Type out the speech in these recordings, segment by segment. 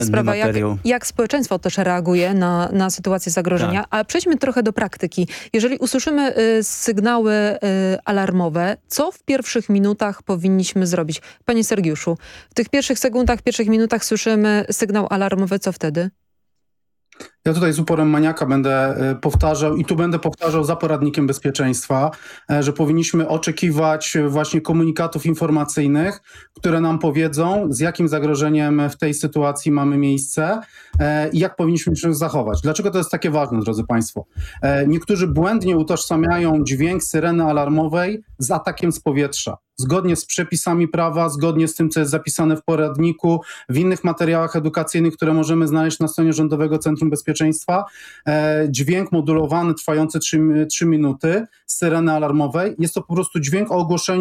sprawa, materiał. jak społeczeństwo też reaguje na sytuację zagrożenia. Tak. Ale przejdźmy trochę do praktyki. Jeżeli usłyszymy sygnały alarmowe, co w pierwszych minutach powinniśmy zrobić? Panie Sergiuszu, w tych pierwszych sekundach, pierwszych minutach słyszymy sygnał alarmowy, co wtedy? Ja tutaj z uporem maniaka będę powtarzał i tu będę powtarzał za poradnikiem bezpieczeństwa, że powinniśmy oczekiwać właśnie komunikatów informacyjnych, które nam powiedzą, z jakim zagrożeniem w tej sytuacji mamy miejsce i jak powinniśmy się zachować. Dlaczego to jest takie ważne, drodzy Państwo? Niektórzy błędnie utożsamiają dźwięk syreny alarmowej z atakiem z powietrza. Zgodnie z przepisami prawa, zgodnie z tym, co jest zapisane w poradniku, w innych materiałach edukacyjnych, które możemy znaleźć na stronie Rządowego Centrum Bezpieczeństwa, dźwięk modulowany trwający 3 minuty z syreny alarmowej jest to po prostu dźwięk o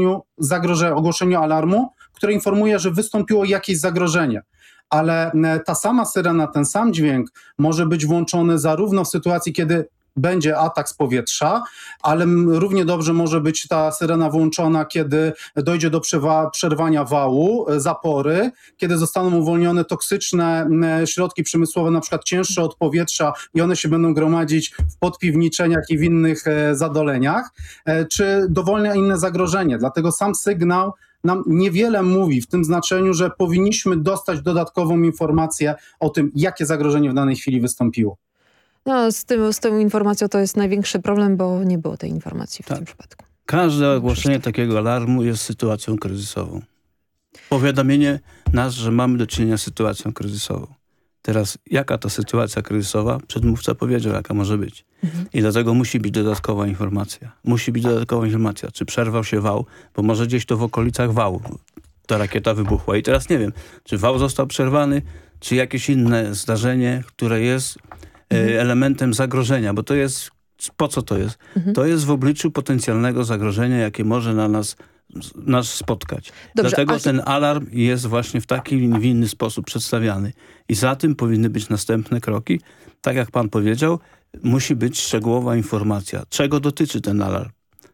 ogłoszeniu alarmu, który informuje, że wystąpiło jakieś zagrożenie. Ale ta sama syrena, ten sam dźwięk może być włączony zarówno w sytuacji, kiedy będzie atak z powietrza, ale równie dobrze może być ta syrena włączona, kiedy dojdzie do przerwania wału, zapory, kiedy zostaną uwolnione toksyczne środki przemysłowe, na przykład cięższe od powietrza i one się będą gromadzić w podpiwniczeniach i w innych zadoleniach, czy dowolne inne zagrożenie. Dlatego sam sygnał nam niewiele mówi w tym znaczeniu, że powinniśmy dostać dodatkową informację o tym, jakie zagrożenie w danej chwili wystąpiło. No, z tą informacją to jest największy problem, bo nie było tej informacji w tym przypadku. Każde ogłoszenie takiego alarmu jest sytuacją kryzysową. Powiadomienie nas, że mamy do czynienia z sytuacją kryzysową. Teraz jaka to sytuacja kryzysowa? Przedmówca powiedział, jaka może być. I dlatego musi być dodatkowa informacja. Musi być dodatkowa informacja, czy przerwał się wał, bo może gdzieś to w okolicach wału ta rakieta wybuchła. I teraz nie wiem, czy wał został przerwany, czy jakieś inne zdarzenie, które jest elementem zagrożenia, bo to jest, po co to jest? To jest w obliczu potencjalnego zagrożenia, jakie może nas spotkać. Dobrze, dlatego ten alarm jest właśnie w taki w inny sposób przedstawiany. I za tym powinny być następne kroki. Tak jak pan powiedział, musi być szczegółowa informacja. Czego dotyczy ten alarm?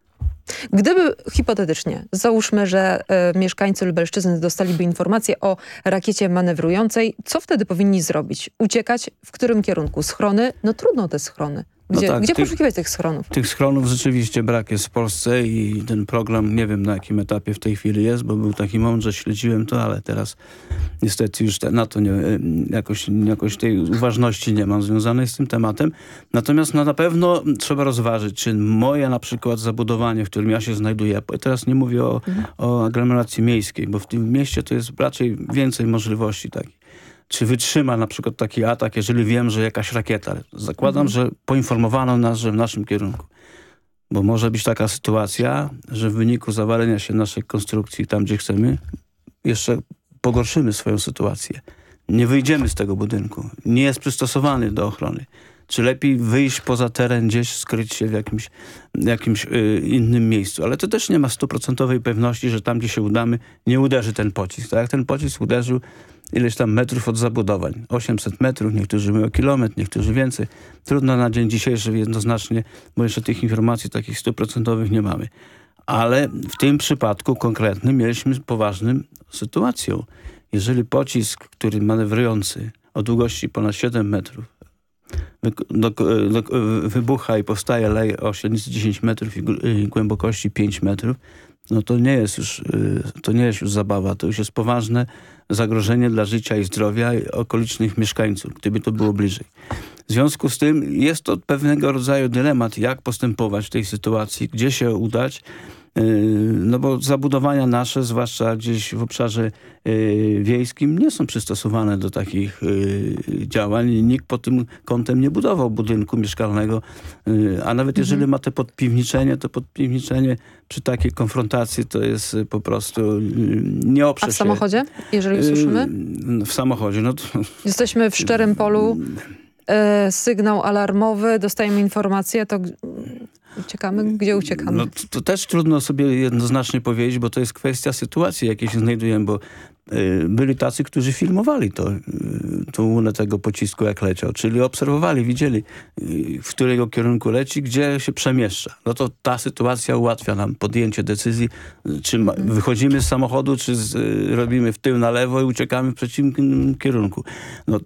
Gdyby hipotetycznie, załóżmy, że mieszkańcy Lubelszczyzny dostaliby informację o rakiecie manewrującej, co wtedy powinni zrobić? Uciekać? W którym kierunku? Schrony? No trudno te schrony. Gdzie poszukiwać tych schronów? Tych schronów rzeczywiście brak jest w Polsce i ten program, nie wiem na jakim etapie w tej chwili jest, bo był taki moment, że śledziłem to, ale teraz niestety już na to jakoś tej uważności nie mam związanej z tym tematem. Natomiast na pewno trzeba rozważyć, czy moje na przykład zabudowanie, w którym ja się znajduję, teraz nie mówię o aglomeracji miejskiej, bo w tym mieście to jest raczej więcej możliwości takich. Czy wytrzyma na przykład taki atak, jeżeli wiem, że jakaś rakieta. Zakładam, że poinformowano nas, że w naszym kierunku. Bo może być taka sytuacja, że w wyniku zawalenia się naszej konstrukcji tam, gdzie chcemy, jeszcze pogorszymy swoją sytuację. Nie wyjdziemy z tego budynku. Nie jest przystosowany do ochrony. Czy lepiej wyjść poza teren, gdzieś skryć się w jakimś innym miejscu. Ale to też nie ma 100% pewności, że tam, gdzie się udamy, nie uderzy ten pocisk. Tak jak ten pocisk uderzył ileś tam metrów od zabudowań. 800 metrów, niektórzy mówią kilometr, niektórzy więcej. Trudno na dzień dzisiejszy jednoznacznie, bo jeszcze tych informacji takich 100% nie mamy. Ale w tym przypadku konkretnym mieliśmy poważną sytuację. Jeżeli pocisk, który manewrujący o długości ponad 7 metrów wybucha i powstaje lej o średnicy 10 metrów i głębokości 5 metrów, no to nie jest już zabawa, to już jest poważne zagrożenie dla życia i zdrowia okolicznych mieszkańców, gdyby to było bliżej. W związku z tym jest to pewnego rodzaju dylemat, jak postępować w tej sytuacji, gdzie się udać. No bo zabudowania nasze, zwłaszcza gdzieś w obszarze wiejskim, nie są przystosowane do takich działań. Nikt pod tym kątem nie budował budynku mieszkalnego, a nawet jeżeli ma te podpiwniczenie, to podpiwniczenie przy takiej konfrontacji to jest po prostu nie oprze się. A w samochodzie, jeżeli usłyszymy? W samochodzie, no to... Jesteśmy w szczerym polu, sygnał alarmowy, dostajemy informację, to... Uciekamy? Gdzie uciekamy? No, to też trudno sobie jednoznacznie powiedzieć, bo to jest kwestia sytuacji, w jakiej się znajdujemy, bo byli tacy, którzy filmowali tą łunę tego pocisku, jak leciał, czyli obserwowali, widzieli, w którego kierunku leci, gdzie się przemieszcza. No to ta sytuacja ułatwia nam podjęcie decyzji, czy wychodzimy z samochodu, czy robimy w tył na lewo i uciekamy w przeciwnym kierunku. No